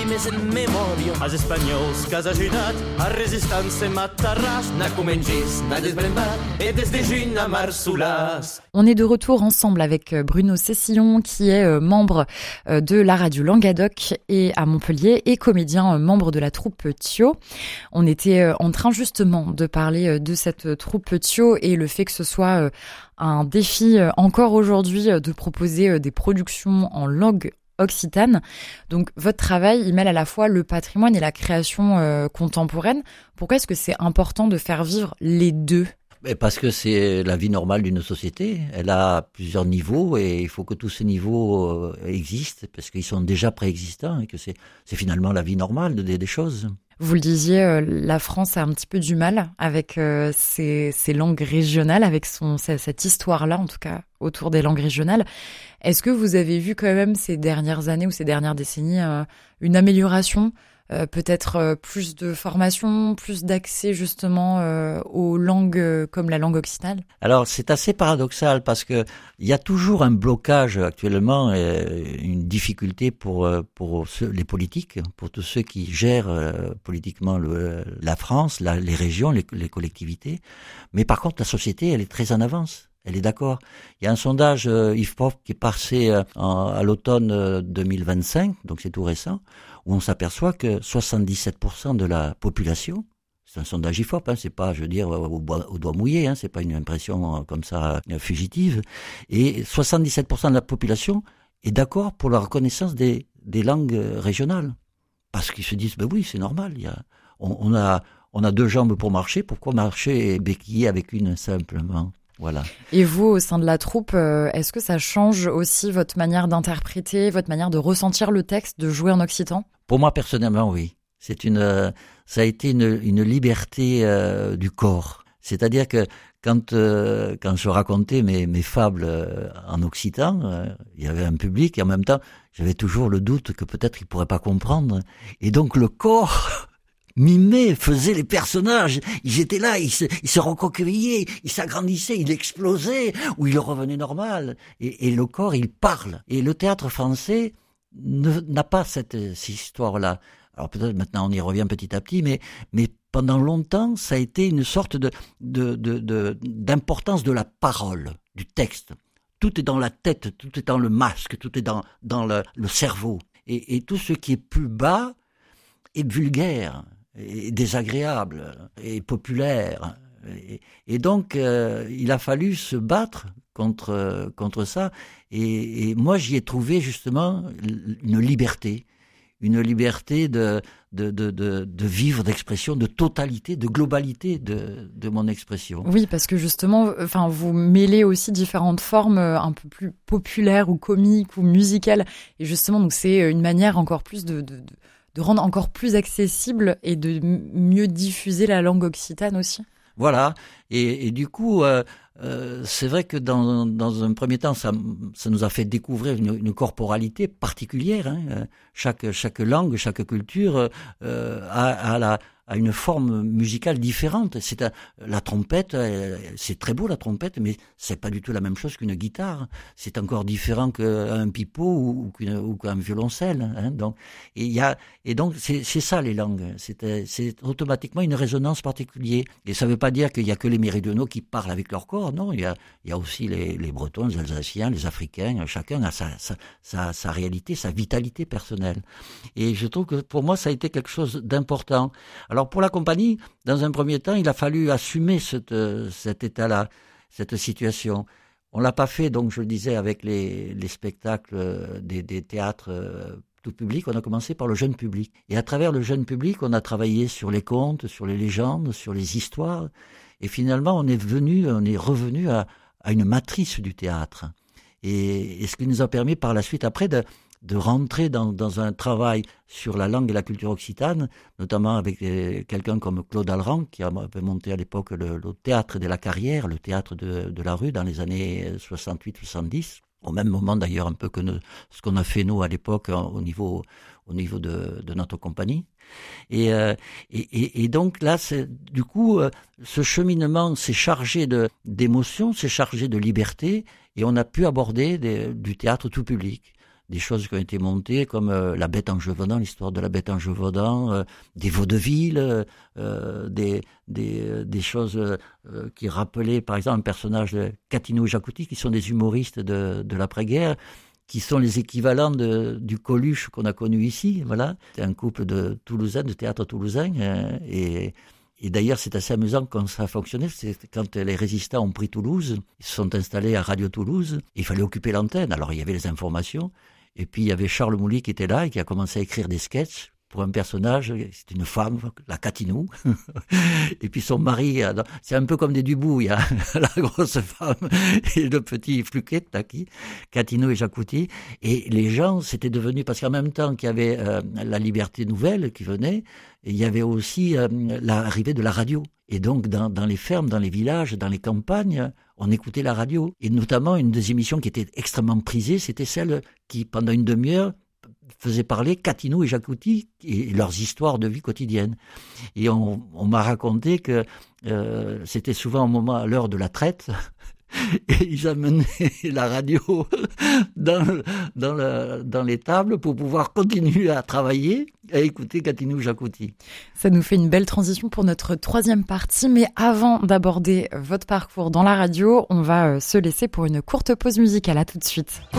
més en memòria. Els espanyols que has ajudat a resistència mataràs, n'a comengis, n'a desbrembat, et des de juny a Marsoulàs. On est de retour ensemble avec Bruno Cessillon, qui est membre de la radio Languedoc et à Montpellier et comédien membre de la troupe Thio. On était en train justement de parler de cette troupe Thio et le fait que ce soit un défi encore aujourd'hui de proposer des productions en langue occitane. Donc votre travail, il mêle à la fois le patrimoine et la création contemporaine. Pourquoi est-ce que c'est important de faire vivre les deux ? Parce que c'est la vie normale d'une société. Elle a plusieurs niveaux et il faut que tous ces niveaux existent parce qu'ils sont déjà préexistants et que c'est finalement la vie normale des choses. Vous le disiez, la France a un petit peu du mal avec ses langues régionales, avec cette histoire-là, en tout cas, autour des langues régionales. Est-ce que vous avez vu quand même ces dernières années ou ces dernières décennies une amélioration, peut-être plus de formation, plus d'accès justement aux langues comme la langue occitane ? Alors c'est assez paradoxal parce que il y a toujours un blocage actuellement, une difficulté pour les politiques, pour tous ceux qui gèrent politiquement la France, les régions, les collectivités. Mais par contre la société, elle est très en avance. Elle est d'accord. Il y a un sondage IFPOP qui est passé à l'automne 2025, donc c'est tout récent, où on s'aperçoit que 77% de la population, c'est un sondage IFOP, c'est pas, je veux dire, au doigt mouillé, c'est pas une impression comme ça fugitive, et 77% de la population est d'accord pour la reconnaissance des langues régionales. Parce qu'ils se disent, oui, c'est normal, on a deux jambes pour marcher, pourquoi marcher béquillé avec une simplement ? Voilà. Et vous, au sein de la troupe, est-ce que ça change aussi votre manière d'interpréter, votre manière de ressentir le texte, de jouer en occitan ? Pour moi, personnellement, oui. Ça a été une liberté du corps. C'est-à-dire que quand je racontais mes fables en occitan, il y avait un public et en même temps, j'avais toujours le doute que peut-être il pourrait pas comprendre. Et donc le corps mimait, faisait les personnages. Ils étaient là, ils se recroquevillaient, ils s'agrandissaient, ils explosaient ou ils revenaient normal. Et le corps, il parle. Et le théâtre français n'a pas cette histoire-là. Alors peut-être maintenant on y revient petit à petit, mais pendant longtemps, ça a été une sorte d'importance de la parole, du texte. Tout est dans la tête, tout est dans le masque, tout est dans le cerveau. Et tout ce qui est plus bas est vulgaire, est désagréable, est populaire. Et donc, il a fallu se battre contre ça. Et moi, j'y ai trouvé justement une liberté de vivre, d'expression, de totalité, de globalité de mon expression. Oui, parce que justement, vous mêlez aussi différentes formes un peu plus populaires ou comiques ou musicales. Et justement, donc c'est une manière encore plus de rendre encore plus accessible et de mieux diffuser la langue occitane aussi. Voilà. Et du coup, c'est vrai que dans un premier temps, ça nous a fait découvrir une corporalité particulière. Chaque langue, chaque culture a une forme musicale différente. La trompette, c'est très beau la trompette, mais c'est pas du tout la même chose qu'une guitare. C'est encore différent qu'un pipeau ou qu'un violoncelle. Donc c'est ça les langues. C'est automatiquement une résonance particulière. Et ça veut pas dire qu'il y a que les méridionaux qui parlent avec leur corps. Non, il y a aussi les Bretons, les Alsaciens, les Africains. Chacun a sa réalité, sa vitalité personnelle. Et je trouve que pour moi, ça a été quelque chose d'important. Alors pour la compagnie, dans un premier temps, il a fallu assumer cet état-là, cette situation. On l'a pas fait, donc je le disais, avec les spectacles des théâtres tout public. On a commencé par le jeune public. Et à travers le jeune public, on a travaillé sur les contes, sur les légendes, sur les histoires. Et finalement, on est revenu à une matrice du théâtre. Et ce qui nous a permis par la suite, après, de rentrer dans un travail sur la langue et la culture occitane, notamment avec quelqu'un comme Claude Alran, qui avait monté à l'époque le théâtre de la Carrière, le théâtre de la rue dans les années 68-70, au même moment d'ailleurs un peu que ce qu'on a fait nous à l'époque au niveau de notre compagnie. Et donc là, du coup, ce cheminement s'est chargé d'émotions, s'est chargé de liberté, et on a pu aborder du théâtre tout public. des choses qui ont été montées comme la bête en Gévaudan, l'histoire de la bête en Gévaudan, des vaudevilles, des choses qui rappelaient par exemple un personnage de Catino et Jacouty, qui sont des humoristes de l'après-guerre, qui sont les équivalents du Coluche qu'on a connu ici. Voilà, c'est un couple de Toulousains, de théâtre toulousain, et d'ailleurs, c'est assez amusant quand ça a fonctionné. C'est quand les résistants ont pris Toulouse, ils se sont installés à Radio Toulouse. Il fallait occuper l'antenne. Alors, il y avait les informations. Et puis, il y avait Charles Mouly qui était là et qui a commencé à écrire des sketchs pour un personnage. C'est une femme, la Catinou. Et puis, son mari, c'est un peu comme des Dubout. Il y a la grosse femme et le petit Fluquet, Catinou et Jacouty. Et les gens, c'était devenu, parce qu'en même temps qu'il y avait la Liberté Nouvelle qui venait, il y avait aussi l'arrivée de la radio. Et donc, dans les fermes, dans les villages, dans les campagnes, on écoutait la radio. Et notamment, une des émissions qui était extrêmement prisée, c'était celle qui, pendant une demi-heure, faisait parler Catinou et Jacouty et leurs histoires de vie quotidienne. Et on m'a raconté que c'était souvent à l'heure de la traite. Et ils amenaient la radio dans les tables pour pouvoir continuer à travailler et à écouter Catinou Jacouty. Ça nous fait une belle transition pour notre troisième partie, mais avant d'aborder votre parcours dans la radio, on va se laisser pour une courte pause musicale. À tout de suite.